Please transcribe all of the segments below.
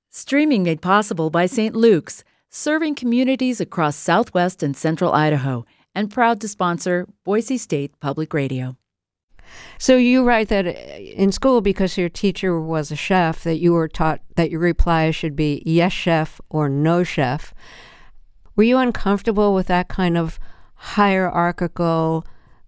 Streaming made possible by St. Luke's, serving communities across southwest and central Idaho, and proud to sponsor Boise State Public Radio. So you write that in school, because your teacher was a chef, that you were taught that your reply should be yes, chef, or no, chef. Were you uncomfortable with that kind of hierarchical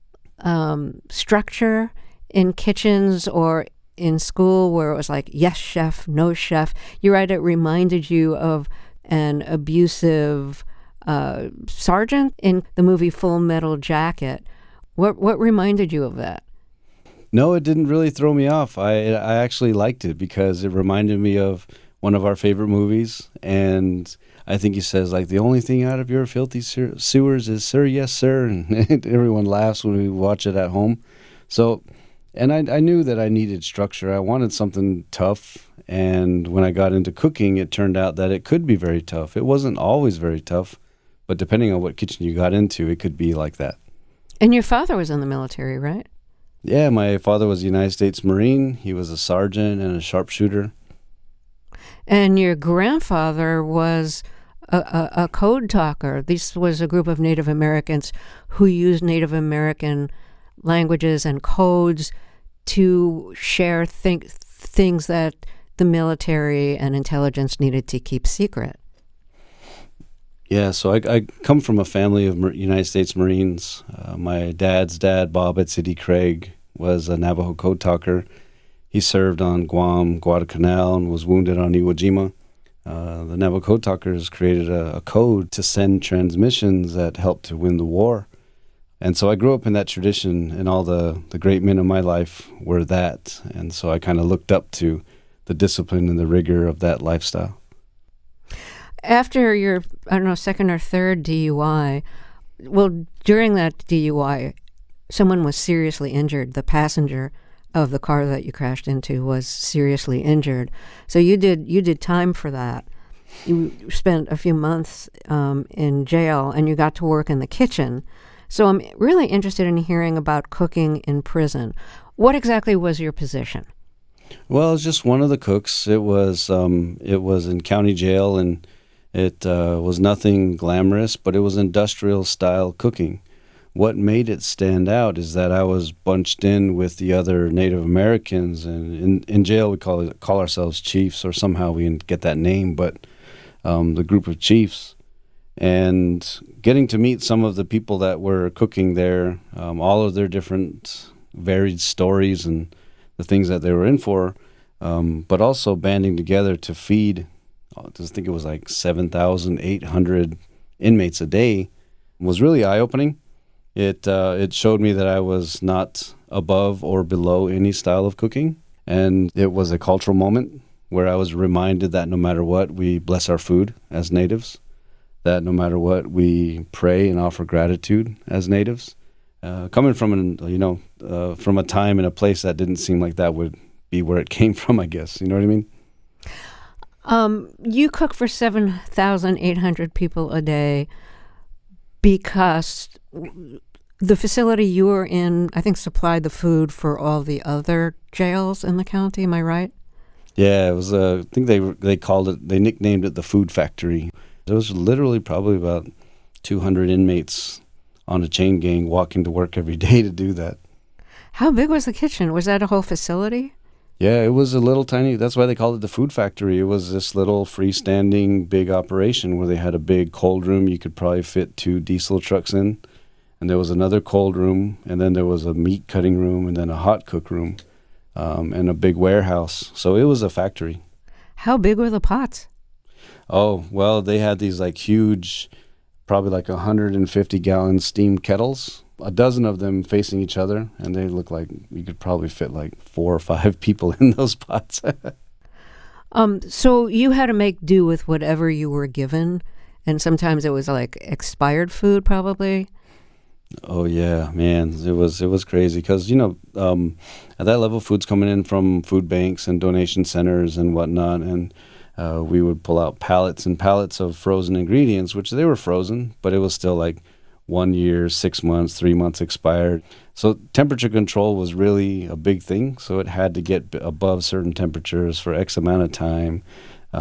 structure in kitchens or in school, where it was like, yes, chef, no, chef? You write it reminded you of an abusive sergeant in the movie Full Metal Jacket. What reminded you of that? No, it didn't really throw me off. I actually liked it because it reminded me of one of our favorite movies. And I think he says, like, the only thing out of your filthy sewers is, sir, yes, sir. And everyone laughs when we watch it at home. So, and I knew that I needed structure. I wanted something tough. And when I got into cooking, it turned out that it could be very tough. It wasn't always very tough, but depending on what kitchen you got into, it could be like that. And your father was in the military, right? Yeah, my father was a United States Marine. He was a sergeant and a sharpshooter. And your grandfather was a code talker. This was a group of Native Americans who used Native American languages and codes to share things that the military and intelligence needed to keep secret. Yeah, so I come from a family of United States Marines. My dad's dad, Bob Edsity Craig, was a Navajo code talker. He served on Guam, Guadalcanal, and was wounded on Iwo Jima. The Navajo code talkers created a code to send transmissions that helped to win the war. And so I grew up in that tradition, and all the great men of my life were that. And so I kind of looked up to the discipline and the rigor of that lifestyle. After your, second or third DUI, well, during that DUI, someone was seriously injured. The passenger of the car that you crashed into was seriously injured. So you did time for that. You spent a few months in jail, and you got to work in the kitchen. So I'm really interested in hearing about cooking in prison. What exactly was your position? Well, it was just one of the cooks. It was in county jail, and it was nothing glamorous, but it was industrial-style cooking. What made it stand out is that I was bunched in with the other Native Americans, and in jail we call ourselves chiefs, or somehow we get that name, but the group of chiefs. And getting to meet some of the people that were cooking there, all of their different varied stories and the things that they were in for, but also banding together to feed, I think it was like 7,800 inmates a day, was really eye-opening. It showed me that I was not above or below any style of cooking, and it was a cultural moment where I was reminded that no matter what, we bless our food as natives, that no matter what, we pray and offer gratitude as natives. Coming from from a time and a place that didn't seem like that would be where it came from, I guess. You know what I mean? You cook for 7,800 people a day because the facility you were in, I think, supplied the food for all the other jails in the county. Am I right? Yeah, it was. I think they nicknamed it the food factory. There was literally probably about 200 inmates on a chain gang walking to work every day to do that. How big was the kitchen? Was that a whole facility? Yeah, it was a little tiny. That's why they called it the food factory. It was this little freestanding big operation where they had a big cold room you could probably fit 2 diesel trucks in. And there was another cold room, and then there was a meat cutting room, and then a hot cook room, and a big warehouse. So it was a factory. How big were the pots? Oh, well, they had these like huge, probably like 150-gallon steam kettles, a dozen of them facing each other, and they looked like you could probably fit like 4 or 5 people in those pots. So you had to make do with whatever you were given, and sometimes it was like expired food, probably. Oh yeah, man, it was crazy because at that level, food's coming in from food banks and donation centers and whatnot, and we would pull out pallets and pallets of frozen ingredients, which they were frozen, but it was still like 1 year, 6 months, 3 months expired. So temperature control was really a big thing. So it had to get above certain temperatures for X amount of time.